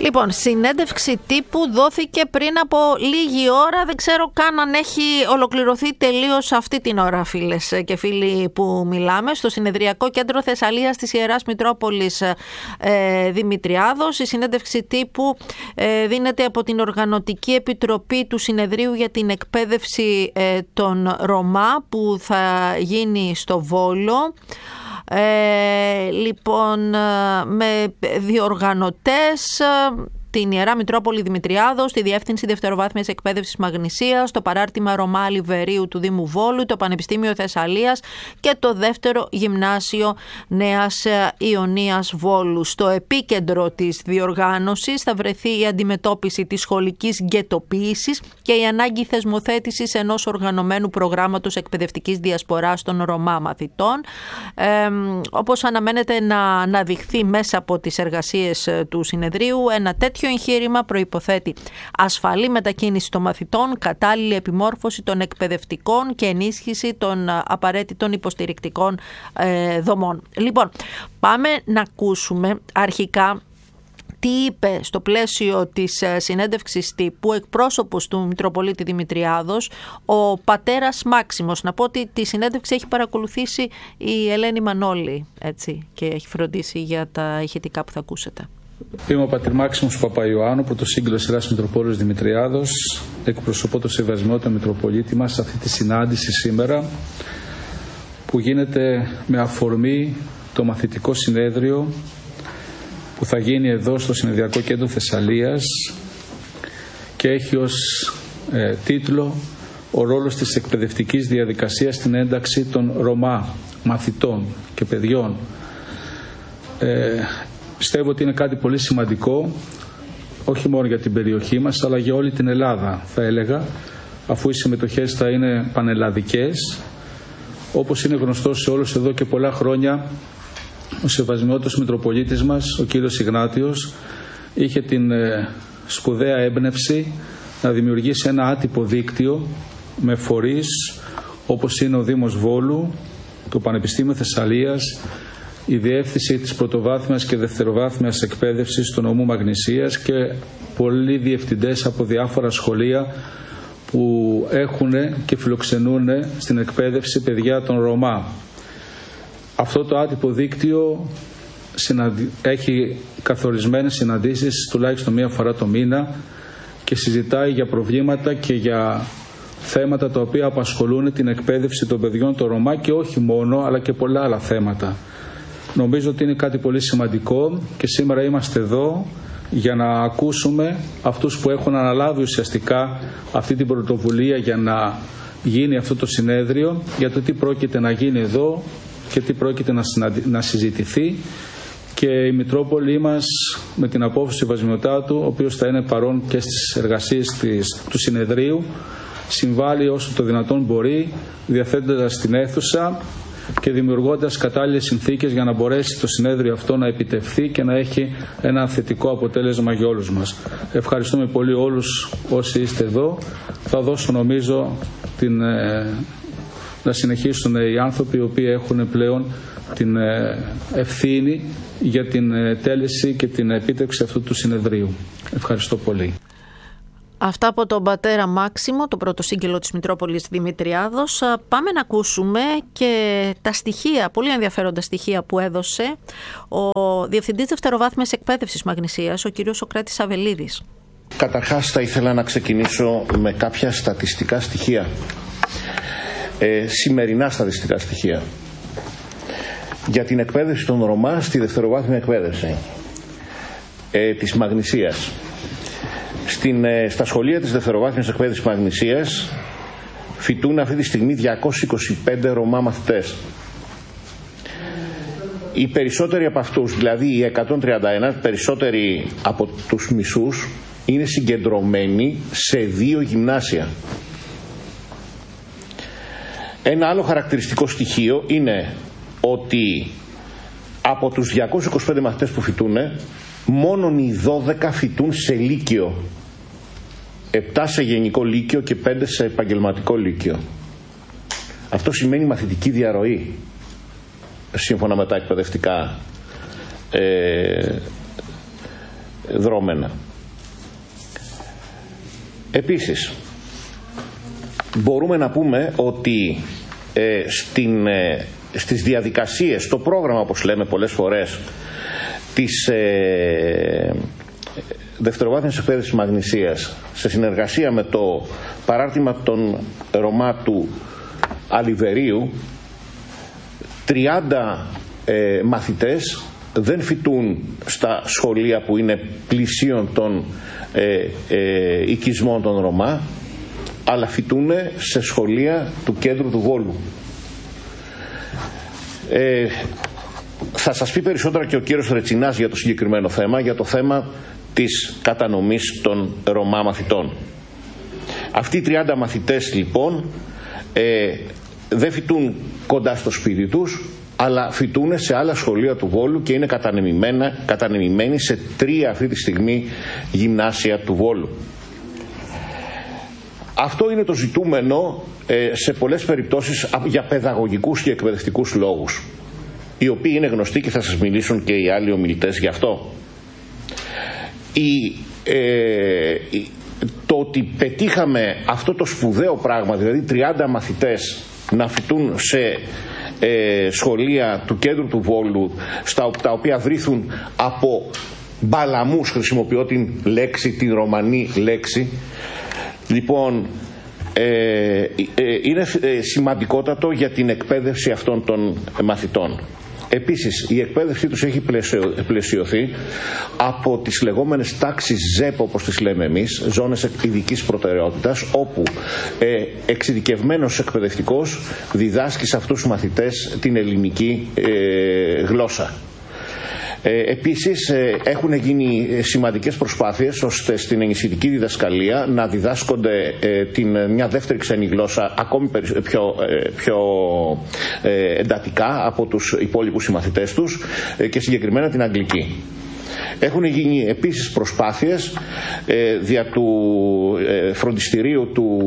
Λοιπόν, συνέντευξη τύπου δόθηκε πριν από λίγη ώρα. Δεν ξέρω καν αν έχει ολοκληρωθεί τελείως αυτή την ώρα, φίλες και φίλοι, που μιλάμε. Στο Συνεδριακό Κέντρο Θεσσαλίας της Ιεράς Μητρόπολης Δημητριάδος. Η συνέντευξη τύπου δίνεται από την Οργανωτική Επιτροπή του Συνεδρίου για την Εκπαίδευση των Ρωμά, που θα γίνει στο Βόλο. Λοιπόν, με διοργανωτές την Ιερά Μητρόπολη Δημητριάδος, τη Διεύθυνση Δευτεροβάθμιας Εκπαίδευσης Μαγνησίας, το Παράρτημα Ρωμά Λιβερίου του Δήμου Βόλου, το Πανεπιστήμιο Θεσσαλίας και το Δεύτερο Γυμνάσιο Νέας Ιωνίας Βόλου. Στο επίκεντρο της διοργάνωσης θα βρεθεί η αντιμετώπιση της σχολικής γκετοποίησης και η ανάγκη θεσμοθέτησης ενός οργανωμένου προγράμματος εκπαιδευτικής διασποράς των Ρωμά μαθητών. Όπως αναμένεται να αναδειχθεί μέσα από τις εργασίες του συνεδρίου, ένα τέτοιο εγχείρημα προϋποθέτει ασφαλή μετακίνηση των μαθητών, κατάλληλη επιμόρφωση των εκπαιδευτικών και ενίσχυση των απαραίτητων υποστηρικτικών δομών. Λοιπόν, πάμε να ακούσουμε αρχικά τι είπε στο πλαίσιο της συνέντευξης τύπου εκπρόσωπος του Μητροπολίτη Δημητριάδος, ο πατέρας Μάξιμος. Να πω ότι τη συνέντευξη έχει παρακολουθήσει η Ελένη Μανώλη, έτσι, και έχει φροντίσει για τα ηχητικά που θα ακούσετε. Είμαι ο πατήρ Μάξιμος Παπαϊωάννου, πρωτοσύγγυλος Ιεράς Μητροπόλεως Δημητριάδος. Εκπροσωπώ το Σεβασμιότατο Μητροπολίτη μας σε αυτή τη συνάντηση σήμερα, που γίνεται με αφορμή το μαθητικό συνέδριο που θα γίνει εδώ στο Συνεδριακό Κέντρο Θεσσαλίας και έχει ως τίτλο «Ο ρόλος της εκπαιδευτικής διαδικασίας στην ένταξη των Ρωμά μαθητών και παιδιών». Πιστεύω ότι είναι κάτι πολύ σημαντικό, όχι μόνο για την περιοχή μας, αλλά για όλη την Ελλάδα, θα έλεγα, αφού οι συμμετοχές θα είναι πανελλαδικές. Όπως είναι γνωστό σε όλους εδώ και πολλά χρόνια, ο Σεβασμιότατος Μητροπολίτης μας, ο κύριος Ιγνάτιος, είχε την σπουδαία έμπνευση να δημιουργήσει ένα άτυπο δίκτυο με φορείς όπως είναι ο Δήμος Βόλου, το Πανεπιστήμιο Θεσσαλίας, η Διεύθυνση της Πρωτοβάθμιας και Δευτεροβάθμιας Εκπαίδευσης του νομού Μαγνησίας και πολλοί διευθυντές από διάφορα σχολεία που έχουν και φιλοξενούν στην εκπαίδευση παιδιά των Ρωμά. Αυτό το άτυπο δίκτυο έχει καθορισμένες συναντήσεις τουλάχιστον μία φορά το μήνα και συζητάει για προβλήματα και για θέματα τα οποία απασχολούν την εκπαίδευση των παιδιών των Ρωμά και όχι μόνο, αλλά και πολλά άλλα θέματα. Νομίζω ότι είναι κάτι πολύ σημαντικό και σήμερα είμαστε εδώ για να ακούσουμε αυτούς που έχουν αναλάβει ουσιαστικά αυτή την πρωτοβουλία για να γίνει αυτό το συνέδριο, για το τι πρόκειται να γίνει εδώ και τι πρόκειται να συζητηθεί, και η Μητρόπολη μας με την απόφαση του Σεβασμιωτάτου, ο οποίος θα είναι παρόν και στις εργασίες του συνεδρίου, συμβάλλει όσο το δυνατόν μπορεί, διαθέτοντας την αίθουσα και δημιουργώντας κατάλληλες συνθήκες για να μπορέσει το συνέδριο αυτό να επιτευχθεί και να έχει ένα θετικό αποτέλεσμα για όλους μας. Ευχαριστούμε πολύ όλους όσοι είστε εδώ. Θα δώσω, νομίζω, να συνεχίσουν οι άνθρωποι οι οποίοι έχουν πλέον την ευθύνη για την τέλεση και την επίτευξη αυτού του συνεδρίου. Ευχαριστώ πολύ. Αυτά από τον πατέρα Μάξιμο, το πρωτοσύγγυλο της Μητρόπολης Δημητριάδος. Πάμε να ακούσουμε και τα στοιχεία, πολύ ενδιαφέροντα στοιχεία που έδωσε ο Διευθυντής Δευτεροβάθμιας Εκπαίδευσης Μαγνησίας, ο κ. Σοκράτης Αβελίδης. Καταρχάς θα ήθελα να ξεκινήσω με κάποια στατιστικά στοιχεία, σημερινά στατιστικά στοιχεία, για την εκπαίδευση των Ρωμά στη δευτεροβάθμια εκπαίδευση της Μαγνησίας. Στα σχολεία της δευτεροβάθμιας εκπαίδευσης Μαγνησίας φοιτούν αυτή τη στιγμή 225 Ρωμά μαθητές. Οι περισσότεροι από αυτούς, δηλαδή οι 131, περισσότεροι από τους μισούς, είναι συγκεντρωμένοι σε 2 γυμνάσια. Ένα άλλο χαρακτηριστικό στοιχείο είναι ότι από τους 225 μαθητές που φοιτούν, μόνον οι 12 φοιτούν σε λύκειο, 7 σε γενικό λύκειο και 5 σε επαγγελματικό λύκειο. Αυτό σημαίνει μαθητική διαρροή, σύμφωνα με τα εκπαιδευτικά δρόμενα. Επίσης, μπορούμε να πούμε ότι στις διαδικασίες, στο πρόγραμμα, όπως λέμε πολλές φορές, της δευτεροβάθμιας εκπαίδευσης μαγνησίας, σε συνεργασία με το παράρτημα των Ρωμά του Αλιβερίου, 30 μαθητές δεν φοιτούν στα σχολεία που είναι πλησίων των οικισμών των Ρωμά, αλλά φοιτούν σε σχολεία του κέντρου του Βόλου. Θα σας πει περισσότερα και ο κύριος Ρετσινάς για το συγκεκριμένο θέμα, για το θέμα της κατανομής των Ρωμά μαθητών. Αυτοί οι 30 μαθητές λοιπόν δεν φοιτούν κοντά στο σπίτι τους, αλλά φοιτούν σε άλλα σχολεία του Βόλου και είναι κατανεμημένοι σε 3 αυτή τη στιγμή γυμνάσια του Βόλου. Αυτό είναι το ζητούμενο σε πολλές περιπτώσεις για παιδαγωγικούς και εκπαιδευτικούς λόγους, οι οποίοι είναι γνωστοί και θα σας μιλήσουν και οι άλλοι ομιλητές γι' αυτό. Το ότι πετύχαμε αυτό το σπουδαίο πράγμα, δηλαδή 30 μαθητές να φοιτούν σε σχολεία του κέντρου του Βόλου, τα οποία βρίθουν από μπαλαμούς, χρησιμοποιώ την την ρωμανή λέξη, λοιπόν, είναι σημαντικότατο για την εκπαίδευση αυτών των μαθητών. Επίσης, η εκπαίδευσή τους έχει πλαισιωθεί από τις λεγόμενες τάξεις ΖΕΠ, όπως τις λέμε εμείς, ζώνες ειδικής προτεραιότητας, όπου εξειδικευμένος εκπαιδευτικός διδάσκει σε αυτούς τους μαθητές την ελληνική γλώσσα. Επίσης, έχουν γίνει σημαντικές προσπάθειες ώστε στην ενισχυτική διδασκαλία να διδάσκονται μια δεύτερη ξένη γλώσσα ακόμη πιο εντατικά από τους υπόλοιπους συμμαθητές τους και συγκεκριμένα την αγγλική. Έχουν γίνει επίσης προσπάθειες δια του φροντιστηρίου,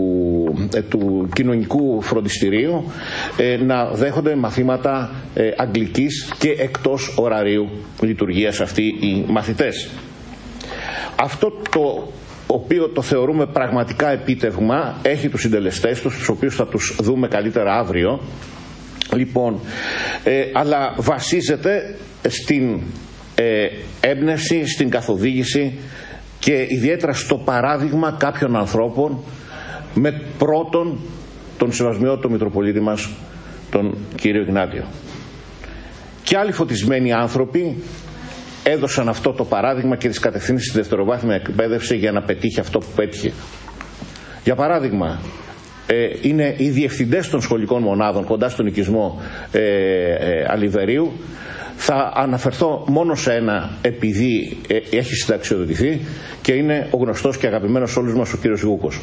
του κοινωνικού φροντιστηρίου, να δέχονται μαθήματα αγγλικής και εκτός ωραρίου λειτουργίας αυτοί οι μαθητές. Αυτό το οποίο το θεωρούμε πραγματικά επίτευγμα έχει τους συντελεστές τους οποίους θα τους δούμε καλύτερα αύριο, λοιπόν, αλλά βασίζεται στην έμπνευση, στην καθοδήγηση και ιδιαίτερα στο παράδειγμα κάποιων ανθρώπων, με πρώτον τον Σεβασμιότατο Μητροπολίτη μας, τον κύριο Ιγνάτιο. Και άλλοι φωτισμένοι άνθρωποι έδωσαν αυτό το παράδειγμα και τις κατευθύνσεις στη δευτεροβάθμια εκπαίδευση για να πετύχει αυτό που πέτυχε. Για παράδειγμα, είναι οι διευθυντές των σχολικών μονάδων κοντά στον οικισμό Αλιβερίου. Θα αναφερθώ μόνο σε ένα, επειδή έχει συνταξιοδοτηθεί και είναι ο γνωστός και αγαπημένος όλους μας ο κύριος Γούκος.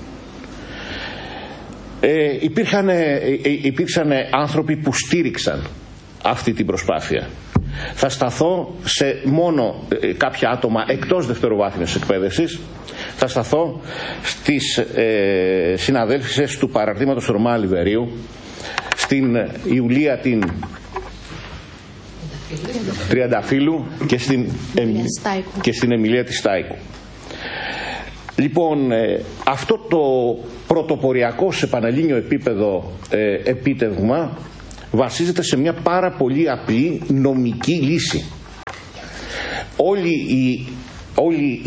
Υπήρξαν άνθρωποι που στήριξαν αυτή την προσπάθεια. Θα σταθώ σε μόνο κάποια άτομα εκτός δευτεροβάθμιας εκπαίδευσης. Θα σταθώ στις συναδέλφισες του παραρτήματος Ρωμά Αλιβερίου, στην Ιουλία την Τριανταφύλου και στην Εμιλία της Στάικου. Λοιπόν, αυτό το πρωτοποριακό σε πανελλήνιο επίπεδο επίτευγμα βασίζεται σε μια πάρα πολύ απλή νομική λύση. Όλοι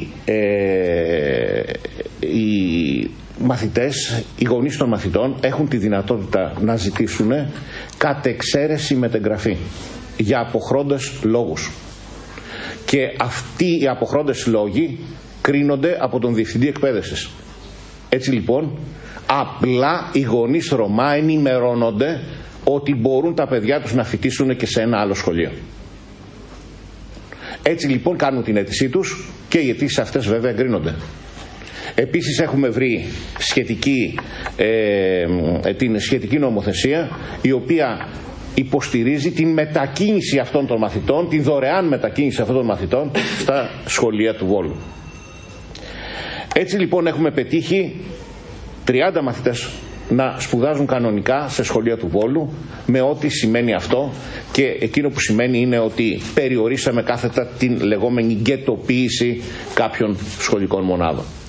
οι μαθητές, οι γονείς των μαθητών έχουν τη δυνατότητα να ζητήσουν κατ' εξαίρεση μετεγγραφή για αποχρόντες λόγους. Και αυτοί οι αποχρόντες λόγοι κρίνονται από τον Διευθυντή Εκπαίδευσης. Έτσι λοιπόν, απλά οι γονείς Ρωμά ενημερώνονται ότι μπορούν τα παιδιά τους να φοιτήσουν και σε ένα άλλο σχολείο. Έτσι λοιπόν κάνουν την αίτησή τους και οι αιτήσεις αυτές βέβαια εγκρίνονται. Επίσης έχουμε βρει την σχετική νομοθεσία, η οποία υποστηρίζει την μετακίνηση αυτών των μαθητών, την δωρεάν μετακίνηση αυτών των μαθητών στα σχολεία του Βόλου. Έτσι λοιπόν έχουμε πετύχει 30 μαθητές να σπουδάζουν κανονικά σε σχολεία του Βόλου, με ό,τι σημαίνει αυτό, και εκείνο που σημαίνει είναι ότι περιορίσαμε κάθετα την λεγόμενη γκέτοποίηση κάποιων σχολικών μονάδων.